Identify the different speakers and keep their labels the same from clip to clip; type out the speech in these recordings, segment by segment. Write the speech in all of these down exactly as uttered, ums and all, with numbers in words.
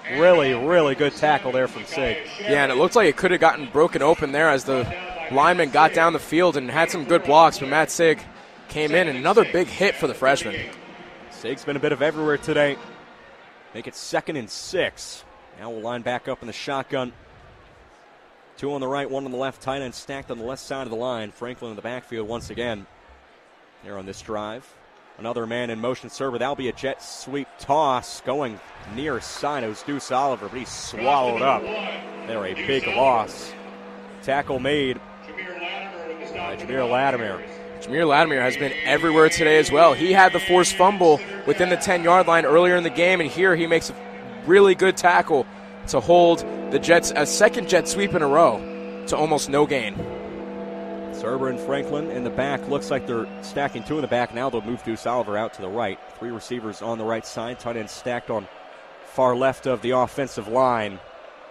Speaker 1: Really, really good tackle there from Sig.
Speaker 2: Yeah, and it looked like it could have gotten broken open there as the lineman got down the field and had some good blocks, but Matt Sig came in, and another big hit for the freshman.
Speaker 1: Sig's been a bit of everywhere today. Make it second and six. Now we'll line back up in the shotgun. Two on the right, one on the left, tight end stacked on the left side of the line. Franklin in the backfield once again. Here on this drive. Another man in motion. Server. That'll be a jet sweep toss going near side. It was Deuce Oliver, but he's swallowed up. They're a big loss. Tackle made by Jameer Latimer.
Speaker 2: Jameer Latimer has been everywhere today as well. He had the forced fumble within the ten-yard line earlier in the game, and here he makes a really good tackle to hold the Jets, a second jet sweep in a row, to almost no gain.
Speaker 1: Serber and Franklin in the back. Looks like they're stacking two in the back. Now they'll move Deuce Oliver out to the right. Three receivers on the right side. Tight end stacked on far left of the offensive line.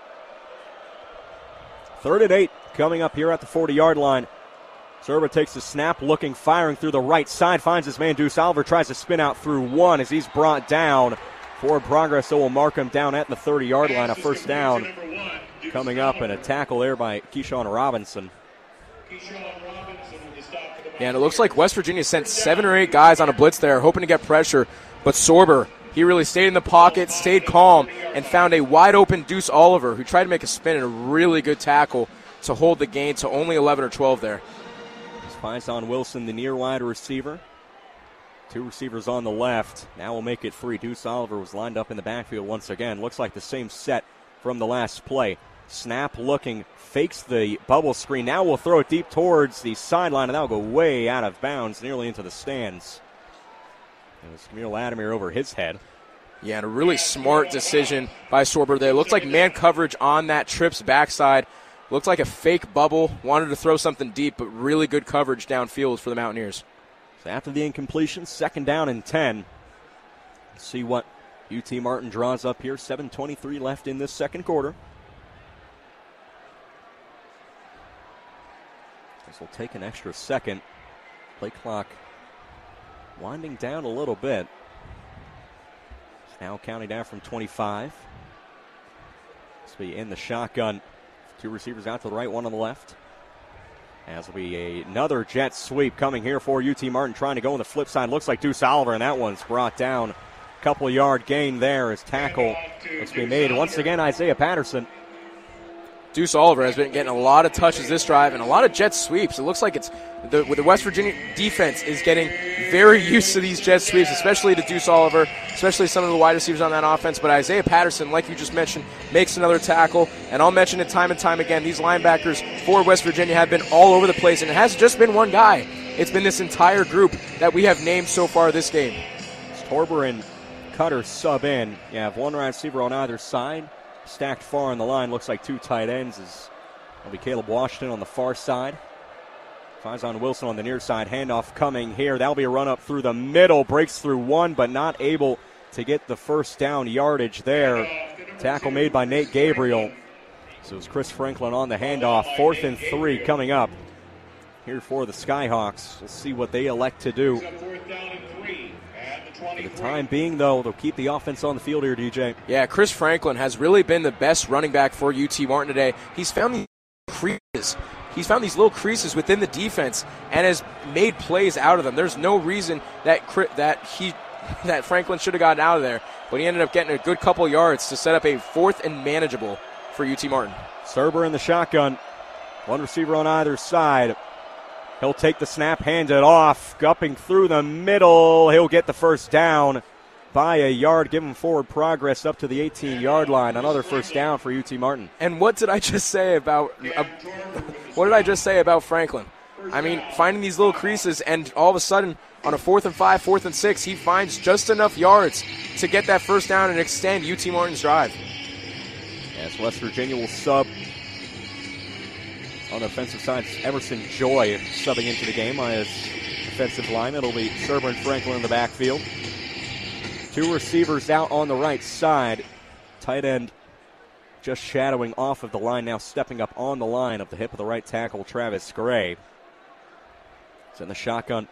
Speaker 1: Third and eight coming up here at the forty-yard line. Serber takes the snap, looking, firing through the right side. Finds his man Deuce Oliver. Tries to spin out through one as he's brought down. Forward progress, so will mark him down at the thirty-yard line. A first down coming up, and a tackle there by Keyshawn Robinson.
Speaker 2: Yeah, and it looks like West Virginia sent seven or eight guys on a blitz there, hoping to get pressure. But Sorber, he really stayed in the pocket, stayed calm, and found a wide-open Deuce Oliver, who tried to make a spin and a really good tackle to hold the gain to only eleven or twelve there.
Speaker 1: Faison Wilson, the near wide receiver. Two receivers on the left. Now we'll make it three. Deuce Oliver was lined up in the backfield once again. Looks like the same set from the last play. Snap looking, fakes the bubble screen. Now we'll throw it deep towards the sideline, and that'll go way out of bounds, nearly into the stands. It was Jameer Latimer over his head.
Speaker 2: Yeah, and a really smart decision by Sorber there. Looked like man coverage on that trip's backside. Looked like a fake bubble. Wanted to throw something deep, but really good coverage downfield for the Mountaineers.
Speaker 1: So after the incompletion, second down and ten. Let's see what U T Martin draws up here. seven twenty-three left in this second quarter. This will take an extra second. Play clock winding down a little bit. It's now counting down from twenty-five. This will be in the shotgun. Two receivers out to the right, one on the left. As will be a, another jet sweep coming here for U T Martin, trying to go on the flip side. Looks like Deuce Oliver, and that one's brought down. Couple yard gain there as tackle looks to be made. Once again, Isaiah Patterson.
Speaker 2: Deuce Oliver has been getting a lot of touches this drive and a lot of jet sweeps. It looks like it's the, the West Virginia defense is getting very used to these jet sweeps, especially to Deuce Oliver, especially some of the wide receivers on that offense. But Isaiah Patterson, like you just mentioned, makes another tackle. And I'll mention it time and time again, these linebackers for West Virginia have been all over the place, and it hasn't just been one guy. It's been this entire group that we have named so far this game.
Speaker 1: It's Torber and Cutter sub in. You have one wide receiver on either side. Stacked far on the line, looks like two tight ends. Is will be Caleb Washington on the far side. Faison Wilson on the near side. Handoff coming here. That'll be a run up through the middle. Breaks through one, but not able to get the first down yardage there. Tackle made by Nate Gabriel. So it's Chris Franklin on the handoff. Fourth and three coming up here for the Skyhawks. We'll see what they elect to do. For the time being, though, they'll keep the offense on the field here, D J.
Speaker 2: Yeah, Chris Franklin has really been the best running back for U T Martin today. He's found these creases. He's found these little creases within the defense and has made plays out of them. There's no reason that that he that Franklin should have gotten out of there, but he ended up getting a good couple yards to set up a fourth and manageable for U T Martin.
Speaker 1: Serber in the shotgun. One receiver on either side. He'll take the snap, hand it off, gupping through the middle. He'll get the first down by a yard, give him forward progress up to the eighteen-yard line. Another first down for U T Martin.
Speaker 2: And what did I just say about uh, what did I just say about Franklin? I mean, finding these little creases, and all of a sudden, on a fourth and five, fourth and six, he finds just enough yards to get that first down and extend U T Martin's drive.
Speaker 1: As West Virginia will sub. On the offensive side, Emerson Joy subbing into the game on his defensive line. It'll be Serber and Franklin in the backfield. Two receivers out on the right side. Tight end just shadowing off of the line, now stepping up on the line of the hip of the right tackle, Travis Gray. It's in the shotgun.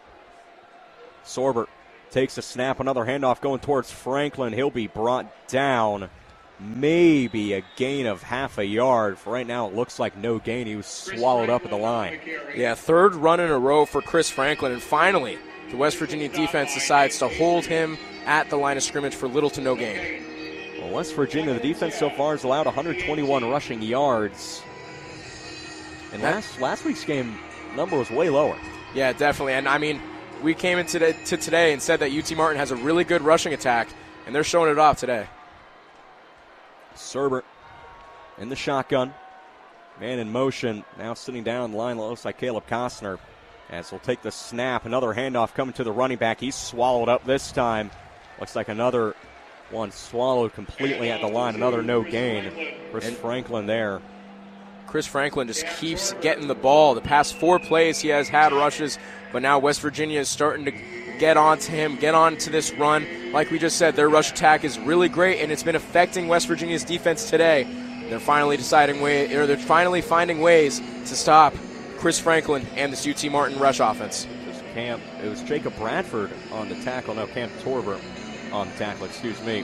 Speaker 1: Sorber takes a snap, another handoff going towards Franklin. He'll be brought down maybe a gain of half a yard. For right now, it looks like no gain. He was swallowed up at the line.
Speaker 2: Yeah, third run in a row for Chris Franklin, and finally the West Virginia defense decides to hold him at the line of scrimmage for little to no gain.
Speaker 1: Well, West Virginia, the defense so far has allowed one hundred twenty-one rushing yards. And last last week's game number was way lower.
Speaker 2: Yeah, definitely. And, I mean, we came into the, to today and said that U T Martin has a really good rushing attack, and they're showing it off today.
Speaker 1: Serbert in the shotgun. Man in motion. Now sitting down the line. Looks like Caleb Costner. As he'll take the snap. Another handoff coming to the running back. He's swallowed up this time. Looks like another one swallowed completely at the line. Another no gain. Chris and Franklin there.
Speaker 2: Chris Franklin just keeps getting the ball. The past four plays he has had rushes, but now West Virginia is starting to get on to him, get on to this run. Like we just said, their rush attack is really great, and it's been affecting West Virginia's defense today. They're finally deciding way, or they're finally finding ways to stop Chris Franklin and this U T Martin rush offense.
Speaker 1: It was, Cam, it was Jacob Bradford on the tackle. No, Cam Torber on the tackle, excuse me.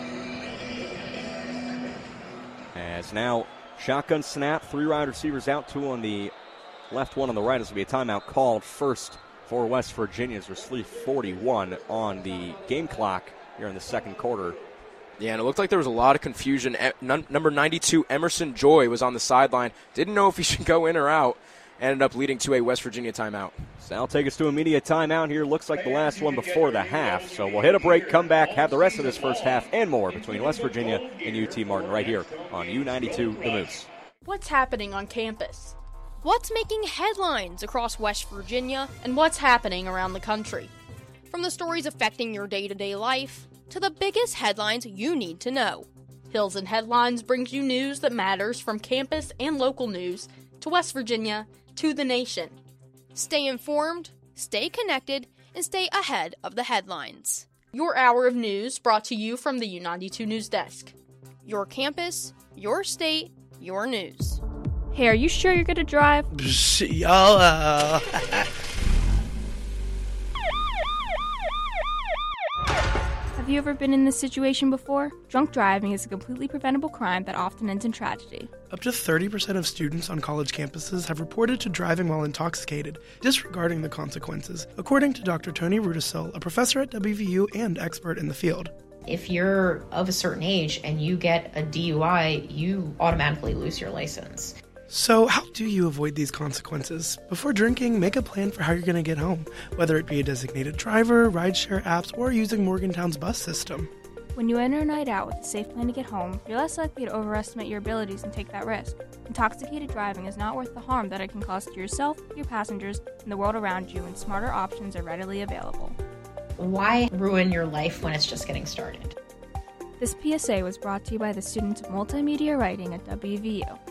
Speaker 1: As now shotgun snap, three wide receivers out, two on the left, one on the right. This will be a timeout called first for West Virginia. There's three forty-one on the game clock here in the second quarter.
Speaker 2: Yeah, and it looked like there was a lot of confusion. Number ninety-two, Emerson Joy, was on the sideline. Didn't know if he should go in or out. Ended up leading to a West Virginia timeout.
Speaker 1: So that'll take us to immediate timeout here. Looks like the last one before the half. So we'll hit a break, come back, have the rest of this first half and more between West Virginia and U T Martin right here on U ninety-two The Moose.
Speaker 3: What's happening on campus? What's making headlines across West Virginia? And what's happening around the country? From the stories affecting your day-to-day life to the biggest headlines you need to know. Hills and Headlines brings you news that matters from campus and local news to West Virginia to the nation. Stay informed, stay connected, and stay ahead of the headlines. Your hour of news brought to you from the U ninety-two News Desk. Your campus, your state, your news.
Speaker 4: Hey, are you sure you're going to drive?
Speaker 5: YOLO.
Speaker 4: Have you ever been in this situation before? Drunk driving is a completely preventable crime that often ends in tragedy.
Speaker 5: Up to thirty percent of students on college campuses have reported to driving while intoxicated, disregarding the consequences, according to Doctor Tony Rudisill, a professor at W V U and expert in the field.
Speaker 6: If you're of a certain age and you get a D U I, you automatically lose your license.
Speaker 5: So how do you avoid these consequences? Before drinking, make a plan for how you're going to get home, whether it be a designated driver, rideshare apps, or using Morgantown's bus system.
Speaker 4: When you enter a night out with a safe plan to get home, you're less likely to overestimate your abilities and take that risk. Intoxicated driving is not worth the harm that it can cause to yourself, your passengers, and the world around you, and smarter options are readily available.
Speaker 6: Why ruin your life when it's just getting started?
Speaker 4: This P S A was brought to you by the students of multimedia writing at W V U.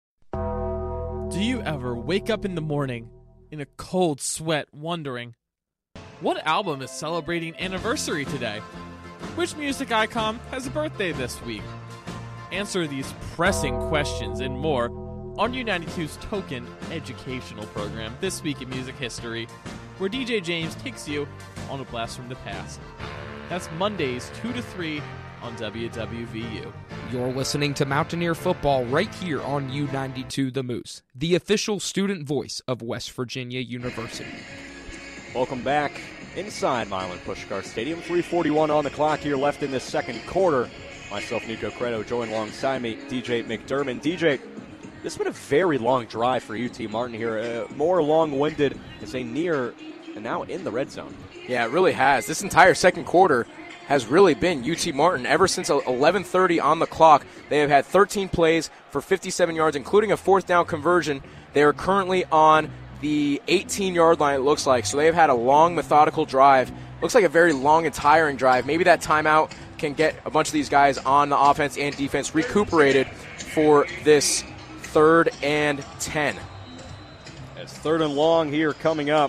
Speaker 7: Do you ever wake up in the morning in a cold sweat wondering, what album is celebrating anniversary today? Which music icon has a birthday this week? Answer these pressing questions and more on U ninety-two's Token educational program, This Week in Music History, where D J James takes you on a blast from the past. That's Mondays two to three on W W V U.
Speaker 8: You're listening to Mountaineer Football right here on U ninety-two The Moose, the official student voice of West Virginia University.
Speaker 1: Welcome back inside Milan Puskar Stadium. three forty-one on the clock here left in this second quarter. Myself, Nico Credo, joined alongside me, D J McDermott. D J, this has been a very long drive for U T Martin here. Uh, more long-winded as they near and now in the red zone.
Speaker 2: Yeah, it really has. This entire second quarter has really been U T Martin. Ever since eleven thirty on the clock, they have had thirteen plays for fifty-seven yards, including a fourth down conversion. They are currently on the eighteen-yard line, it looks like. So they have had a long, methodical drive. Looks like a very long and tiring drive. Maybe that timeout can get a bunch of these guys on the offense and defense recuperated for this third and ten.
Speaker 1: It's third and long here coming up.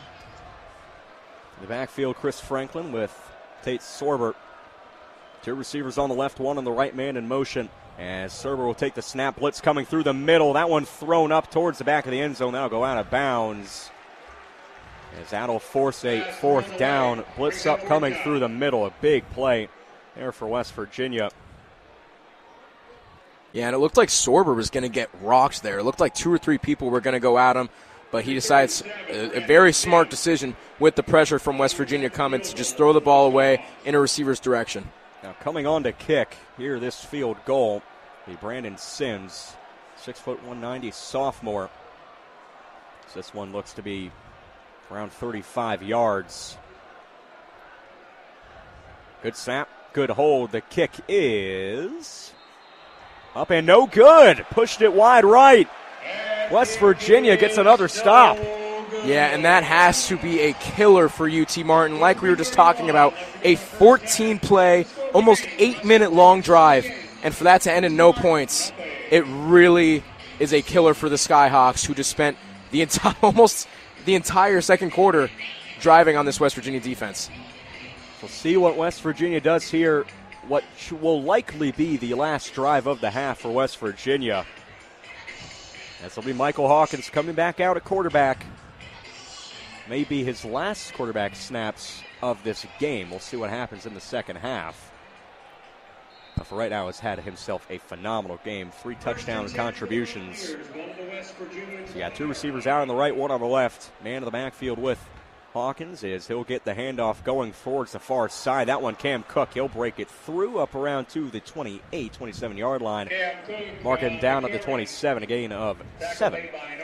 Speaker 1: In the backfield, Chris Franklin with Tate Sorbert. Two receivers on the left, one on the right, man in motion. As Serber will take the snap, blitz coming through the middle. That one thrown up towards the back of the end zone. That'll go out of bounds. As that'll force a fourth down. Blitz up coming through the middle. A big play there for West Virginia.
Speaker 2: Yeah, and it looked like Sorber was going to get rocked there. It looked like two or three people were going to go at him, but he decides a, a very smart decision with the pressure from West Virginia coming to just throw the ball away in a receiver's direction.
Speaker 1: Now coming on to kick here, this field goal, the Brandon Sims, six foot one ninety sophomore. So this one looks to be around thirty-five yards. Good snap, good hold. The kick is up and no good. Pushed it wide right. West Virginia gets another stop.
Speaker 2: Yeah, and that has to be a killer for U T Martin. Like we were just talking about, a fourteen-play, almost eight-minute long drive, and for that to end in no points, it really is a killer for the Skyhawks, who just spent the entire, almost the entire second quarter driving on this West Virginia defense.
Speaker 1: We'll see what West Virginia does here. What will likely be the last drive of the half for West Virginia. This will be Michael Hawkins coming back out at quarterback. Maybe his last quarterback snaps of this game. We'll see what happens in the second half. But for right now, has had himself a phenomenal game. Three touchdown contributions. So you got two receivers out on the right, one on the left. Man of the backfield with Hawkins is he'll get the handoff going towards the far side. That one, Cam Cook, he'll break it through up around to the twenty-eight, twenty-seven-yard line. Marking down at the twenty-seven, a gain of seven.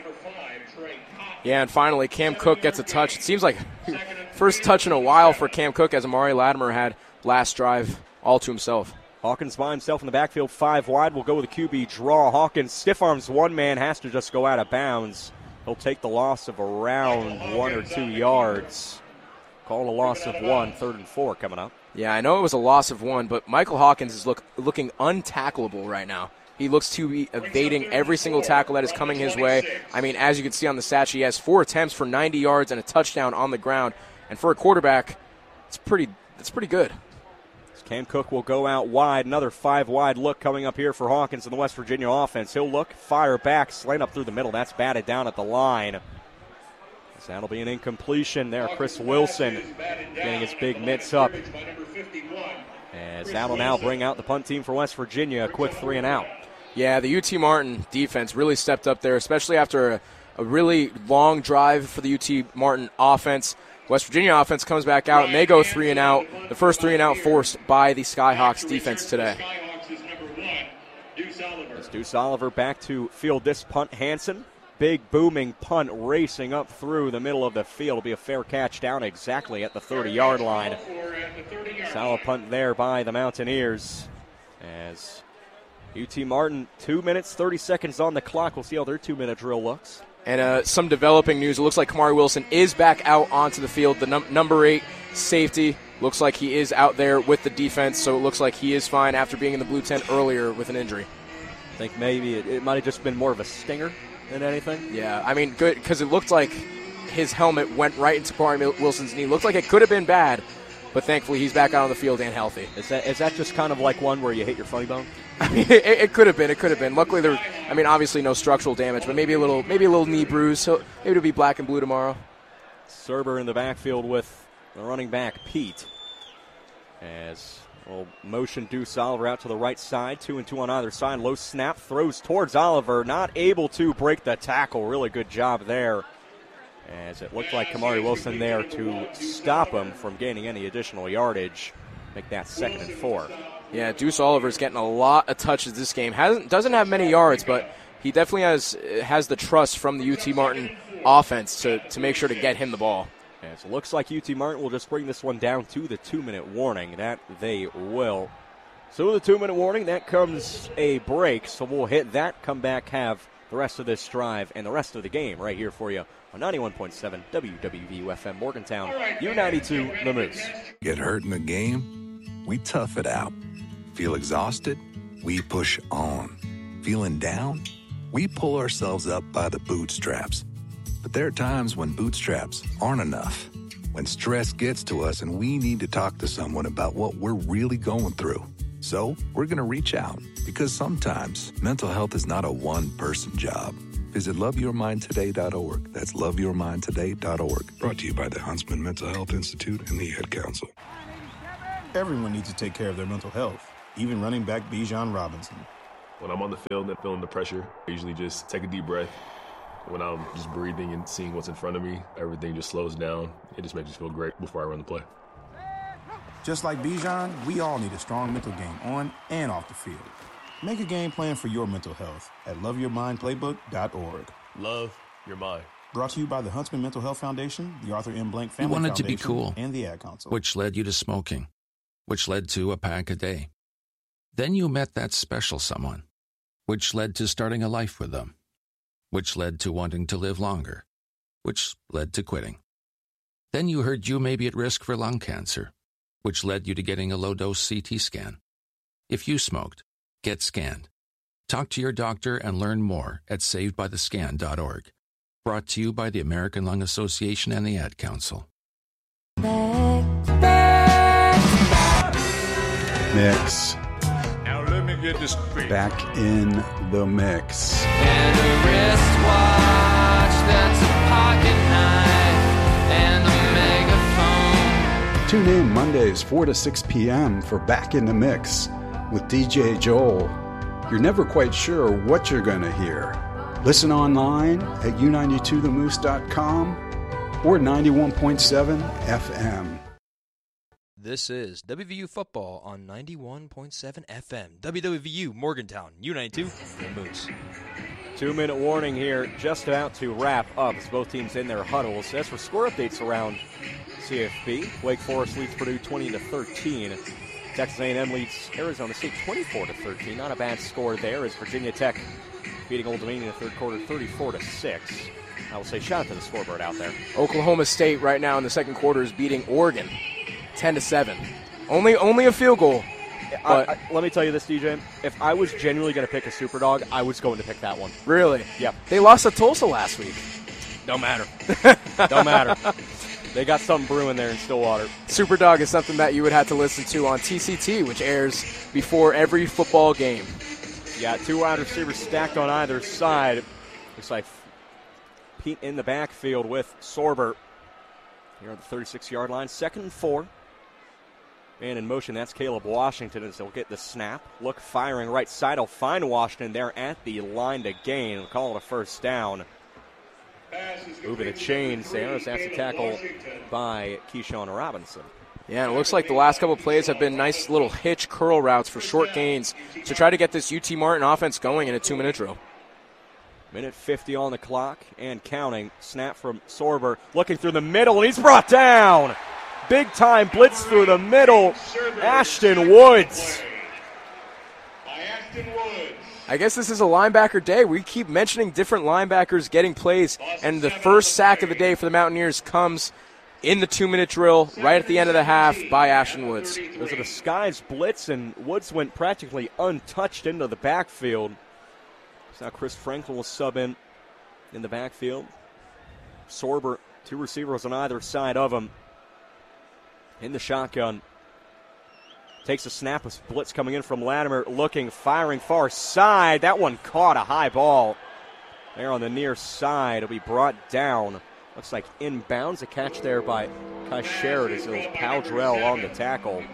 Speaker 2: Yeah, and finally, Cam Cook gets a touch. It seems like first touch in a while for Cam Cook, as Amari Latimer had last drive all to himself.
Speaker 1: Hawkins by himself in the backfield, five wide. We'll go with a Q B draw. Hawkins stiff arms one man, has to just go out of bounds. He'll take the loss of around one or two yards. Call a loss of one, third and four coming up.
Speaker 2: Yeah, I know it was a loss of one, but Michael Hawkins is look, looking untackleable right now. He looks to be evading every single tackle that is coming his way. I mean, as you can see on the stat sheet, he has four attempts for ninety yards and a touchdown on the ground. And for a quarterback, it's pretty, it's pretty good.
Speaker 1: Cam Cook will go out wide. Another five-wide look coming up here for Hawkins in the West Virginia offense. He'll look, fire back, slant up through the middle. That's batted down at the line. So that'll be an incompletion there. Chris Wilson getting his big mitts up. As that'll now bring out the punt team for West Virginia. A quick three and out.
Speaker 2: Yeah, the U T Martin defense really stepped up there, especially after a, a really long drive for the U T Martin offense. West Virginia offense comes back out, and they go three and out. The first three and out forced by the Skyhawks defense today.
Speaker 1: As Deuce Oliver back to field this punt. Hansen, big booming punt racing up through the middle of the field. It'll be a fair catch down exactly at the thirty-yard line. Solid punt there by the Mountaineers. As U T Martin, two minutes, thirty seconds on the clock. We'll see how their two-minute drill looks.
Speaker 2: And uh, some developing news. It looks like Kamari Wilson is back out onto the field. The num- number eight safety looks like he is out there with the defense, so it looks like he is fine after being in the blue tent earlier with an injury.
Speaker 1: I think maybe it, it might have just been more of a stinger than anything.
Speaker 2: Yeah, I mean, good, because it looked like his helmet went right into Kamari Wilson's knee. Looked like it could have been bad, but thankfully he's back out on the field and healthy.
Speaker 1: Is that is that just kind of like one where you hit your funny bone?
Speaker 2: I mean, it, it could have been. It could have been. Luckily, there. I mean, obviously no structural damage, but maybe a little, maybe a little knee bruise. So maybe it'll be black and blue tomorrow.
Speaker 1: Serber in the backfield with the running back Pete. As we'll motion Deuce Oliver out to the right side, two and two on either side. Low snap, throws towards Oliver, not able to break the tackle. Really good job there. As it looked like Kamari Wilson there to stop him from gaining any additional yardage. Make that second and four.
Speaker 2: Yeah, Deuce Oliver's getting a lot of touches this game. Hasn't doesn't have many yards, but he definitely has has the trust from the U T Martin offense to, to make sure to get him the ball.
Speaker 1: As it looks like U T Martin will just bring this one down to the two-minute warning. That they will. So the two-minute warning, that comes a break. So we'll hit that, come back, have the rest of this drive and the rest of the game right here for you on ninety-one point seven W W V U F M Morgantown, U ninety-two, The Moose.
Speaker 9: Get hurt in the game? We tough it out. Feel exhausted? We push on. Feeling down? We pull ourselves up by the bootstraps. But there are times when bootstraps aren't enough. When stress gets to us and we need to talk to someone about what we're really going through. So we're going to reach out, because sometimes mental health is not a one-person job. Visit love your mind today dot org. That's love your mind today dot org.
Speaker 10: Brought to you by the Huntsman Mental Health Institute and the Ad Council.
Speaker 11: Everyone needs to take care of their mental health, even running back Bijan Robinson. When I'm on the field and feeling the pressure, I usually just take a deep breath. When I'm just breathing and seeing what's in front of me, everything just slows down. It just makes me feel great before I run the play.
Speaker 12: Just like Bijan, we all need a strong mental game on and off the field. Make a game plan for your mental health at love your mind playbook dot org.
Speaker 11: Love your mind.
Speaker 12: Brought to you by the Huntsman Mental Health Foundation, the Arthur M. Blank Family
Speaker 13: You wanted
Speaker 12: Foundation,
Speaker 13: to be cool,
Speaker 12: and the Ad Council.
Speaker 13: Which led you to smoking, which led to a pack a day. Then you met that special someone, which led to starting a life with them, which led to wanting to live longer, which led to quitting. Then you heard you may be at risk for lung cancer, which led you to getting a low-dose C T scan. If you smoked, get scanned. Talk to your doctor and learn more at saved by the scan dot org. Brought to you by the American Lung Association and the Ad Council.
Speaker 14: Mix.
Speaker 15: Now let me get this straight.
Speaker 14: Back in the mix.
Speaker 16: And a wristwatch that's a pocket knife and a megaphone.
Speaker 14: Tune in Mondays four to six p.m. for Back in the Mix with D J Joel. You're never quite sure what you're going to hear. Listen online at u ninety-two the moose dot com or ninety-one point seven F M.
Speaker 17: This is W V U Football on ninety-one point seven F M. W W U Morgantown, U ninety-two, the Moose.
Speaker 1: Two-minute warning here, just about to wrap up as both teams in their huddles. As for score updates around C F P, Wake Forest leads Purdue twenty to thirteen. Texas A and M leads Arizona State twenty-four to thirteen. Not a bad score there as Virginia Tech beating Old Dominion in the third quarter thirty-four to six. I will say shout out to the scoreboard out there.
Speaker 2: Oklahoma State right now in the second quarter is beating Oregon ten to seven. Only only a field goal.
Speaker 1: But I, I, let me tell you this, D J. If I was genuinely going to pick a super dog, I was going to pick that one.
Speaker 2: Really?
Speaker 1: Yep.
Speaker 2: They lost to Tulsa last week.
Speaker 1: Don't matter. Don't matter. They got something brewing there in Stillwater.
Speaker 2: Superdog is something that you would have to listen to on T C T, which airs before every football game.
Speaker 1: Yeah, two wide receivers stacked on either side. Looks like Pete in the backfield with Sorber here on the thirty-six-yard line. Second and four. And in motion, that's Caleb Washington as he'll get the snap. Look, firing right side. He'll find Washington there at the line to gain. We'll call it a first down. Moving the chains there as that's a tackle by Keyshawn Robinson.
Speaker 2: Yeah, and it looks like the last couple of plays have been nice little hitch curl routes for short gains to try to get this U T Martin offense going in a two-minute drill.
Speaker 1: Minute fifty on the clock and counting. Snap from Sorber looking through the middle, and he's brought down. Big-time blitz through the middle. Ashton Woods.
Speaker 2: I guess this is a linebacker day. We keep mentioning different linebackers getting plays, and the first sack of the day for the Mountaineers comes in the two-minute drill right at the end of the half by Ashton Woods.
Speaker 1: It was a disguised blitz, and Woods went practically untouched into the backfield. So now Chris Franklin will sub in in the backfield. Sorber, two receivers on either side of him. In the shotgun. Takes a snap with blitz coming in from Latimer, looking, firing far side. That one caught a high ball there on the near side. It'll be brought down. Looks like inbounds. A catch there by Kai Sherrod as it was Powdrell on the tackle.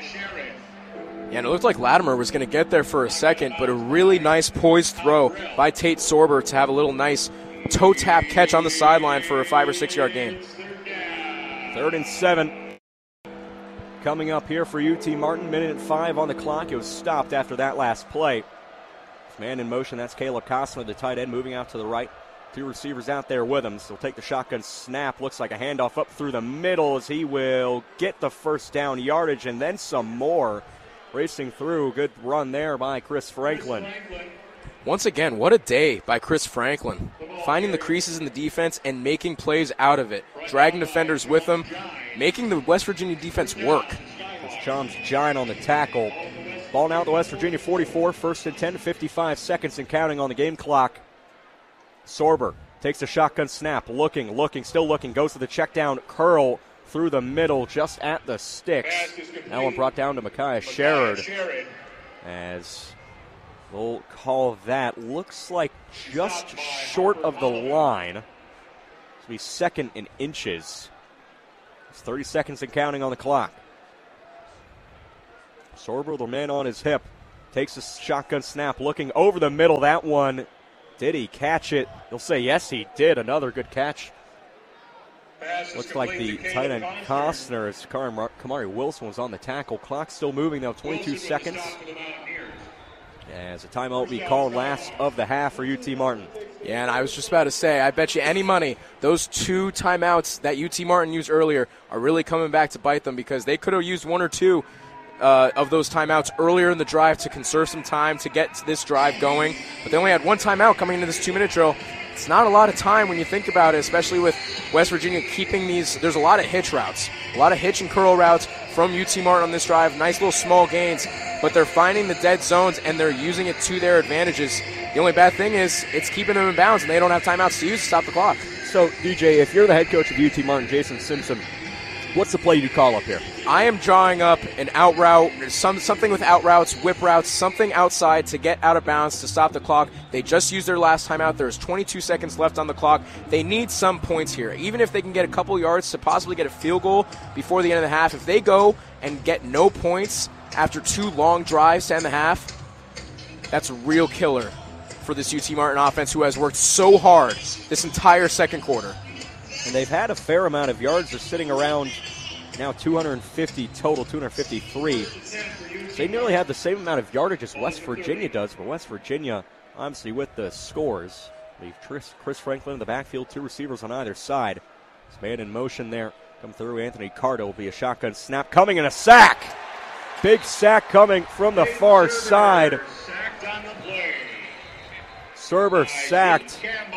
Speaker 2: Yeah, and it looked like Latimer was going to get there for a second, but a really nice poised throw by Tate Sorber to have a little nice toe tap catch on the sideline for a five or six yard gain.
Speaker 1: Third and seven. Coming up here for U T Martin, minute and five on the clock. It was stopped after that last play. Man in motion, that's Caleb Costner, the tight end, moving out to the right. Two receivers out there with him. So he'll take the shotgun snap. Looks like a handoff up through the middle as he will get the first down yardage and then some more. Racing through. Good run there by Chris Franklin.
Speaker 2: Once again, what a day by Chris Franklin. Finding the creases in the defense and making plays out of it. Dragging defenders with him. Making the West Virginia defense work.
Speaker 1: It's Chom's giant on the tackle. Ball now at the West Virginia forty-four. First and ten, fifty-five seconds and counting on the game clock. Sorber takes a shotgun snap. Looking, looking, still looking. Goes to the check down curl through the middle just at the sticks. That one brought down to Micaiah Sherrod. As we'll call that. Looks like just short of the line. This will be second in inches. It's thirty seconds and counting on the clock. Sorber, the man on his hip. takes a shotgun snap, looking over the middle. That one, did he catch it? You'll say yes, he did. Another good catch. Looks like the tight end Costner, as Kamari Wilson was on the tackle. Clock still moving, though, twenty-two seconds. As a timeout will be called last of the half for U T Martin.
Speaker 2: Yeah, and I was just about to say, I bet you any money, those two timeouts that U T Martin used earlier are really coming back to bite them, because they could have used one or two uh, of those timeouts earlier in the drive to conserve some time to get this drive going. But they only had one timeout coming into this two-minute drill. It's not a lot of time when you think about it, especially with West Virginia keeping these. There's a lot of hitch routes, a lot of hitch and curl routes from U T Martin on this drive. Nice little small gains, but they're finding the dead zones and they're using it to their advantages. The only bad thing is it's keeping them in bounds, and they don't have timeouts to use to stop the clock.
Speaker 1: So, D J, if you're the head coach of U T Martin, Jason Simpson, what's the play you call up here?
Speaker 2: I am drawing up an out route, some, something with out routes, whip routes, something outside to get out of bounds to stop the clock. They just used their last timeout. There's twenty-two seconds left on the clock. They need some points here. Even if they can get a couple yards to possibly get a field goal before the end of the half, if they go and get no points after two long drives to end the half, that's a real killer for this U T Martin offense, who has worked so hard this entire second quarter.
Speaker 1: And they've had a fair amount of yards. They're sitting around now two hundred fifty total, two hundred fifty-three. So they nearly have the same amount of yardage as West Virginia does, but West Virginia, obviously with the scores, leave Chris, Chris Franklin in the backfield, two receivers on either side. This man in motion there, come through. Anthony Carter will be a shotgun snap coming, and a sack. Big sack coming from the far side. Serber sacked.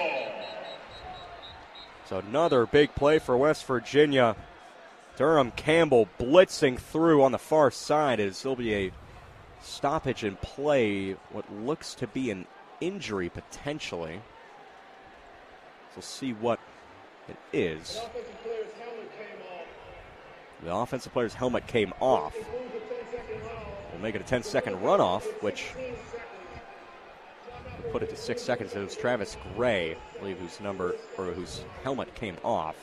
Speaker 1: So another big play for West Virginia. Durham Campbell blitzing through on the far side, as there'll be a stoppage in play, what looks to be an injury potentially. So we'll see what it is. The offensive player's helmet came off. We'll make it a ten-second runoff, which will put it to six seconds. It was Travis Gray, I believe, whose number or whose helmet came off.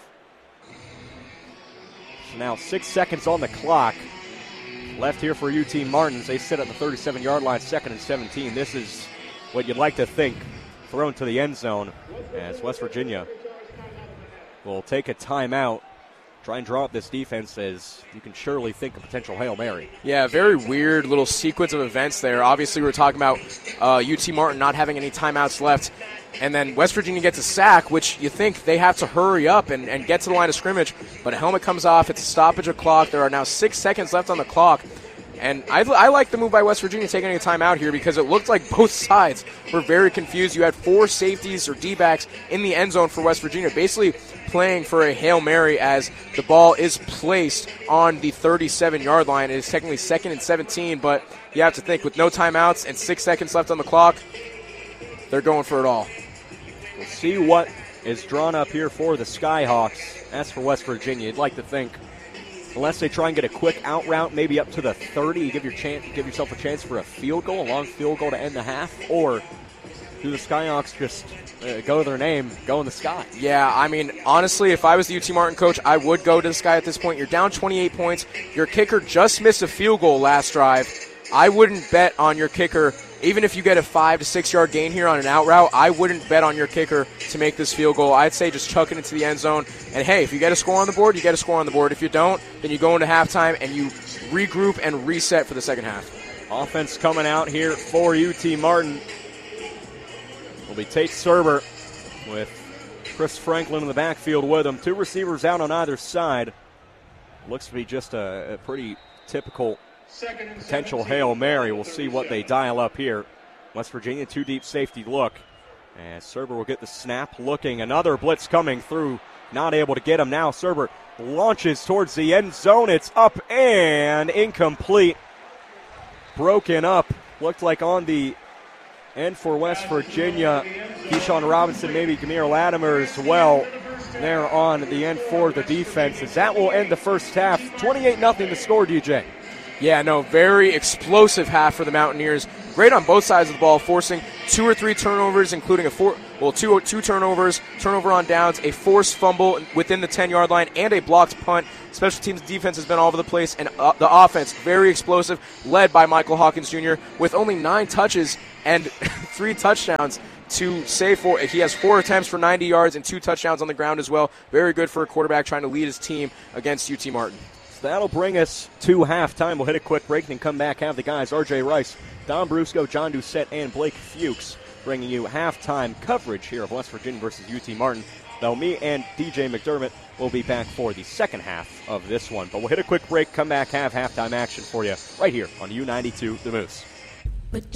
Speaker 1: So now six seconds on the clock left here for U T Martins. They sit at the thirty-seven-yard line, second and seventeen. This is what you'd like to think thrown to the end zone, as West Virginia will take a timeout. Try and draw up this defense, as you can surely think a potential Hail Mary.
Speaker 2: Yeah, very weird little sequence of events there. Obviously, we're talking about uh, U T Martin not having any timeouts left, and then West Virginia gets a sack, which you think they have to hurry up and, and get to the line of scrimmage, but a helmet comes off. It's a stoppage of clock. There are now six seconds left on the clock, and I, I like the move by West Virginia taking a timeout here, because it looked like both sides were very confused. You had four safeties or D-backs in the end zone for West Virginia, basically playing for a Hail Mary, as the ball is placed on the thirty-seven-yard line. It is technically second and seventeen, but you have to think, with no timeouts and six seconds left on the clock, they're going for it all.
Speaker 1: We'll see what is drawn up here for the Skyhawks. As for West Virginia, you'd like to think, unless they try and get a quick out route, maybe up to the thirty, you give, your chance, give yourself a chance for a field goal, a long field goal to end the half, or do the Skyhawks just uh, go to their name, go in the sky?
Speaker 2: Yeah, I mean, honestly, if I was the U T Martin coach, I would go to the sky at this point. You're down twenty-eight points. Your kicker just missed a field goal last drive. I wouldn't bet on your kicker. Even if you get a five to six yard gain here on an out route, I wouldn't bet on your kicker to make this field goal. I'd say just chuck it into the end zone. And hey, if you get a score on the board, you get a score on the board. If you don't, then you go into halftime and you regroup and reset for the second half.
Speaker 1: Offense coming out here for U T Martin will be Tate Serber, with Chris Franklin in the backfield with him. Two receivers out on either side. Looks to be just a, a pretty typical potential Hail Mary. We'll see what they dial up here. West Virginia, two deep safety look. And Serber will get the snap, looking. Another blitz coming through. Not able to get him now. Serber launches towards the end zone. It's up and incomplete. Broken up. Looked like on the end for West Virginia. Keyshawn Robinson, maybe Gamir Latimer as well. There on the end for the defense. As that will end the first half. twenty-eight nothing to score, D J.
Speaker 2: Yeah, no, very explosive half for the Mountaineers. great on both sides of the ball, forcing two or three turnovers, including a four, well, two two turnovers, turnover on downs, a forced fumble within the ten-yard line, and a blocked punt. Special teams defense has been all over the place, and uh, the offense very explosive, led by Michael Hawkins Junior with only nine touches and three touchdowns to save four. He has four attempts for ninety yards and two touchdowns on the ground as well. Very good for a quarterback trying to lead his team against U T Martin.
Speaker 1: So that'll bring us to halftime. We'll hit a quick break and come back, have the guys R J Rice, Don Brusco, John Doucette, and Blake Fuchs bringing you halftime coverage here of West Virginia versus U T Martin. Though me and D J McDermott will be back for the second half of this one. But we'll hit a quick break, come back, have halftime action for you right here on U ninety-two The Moose.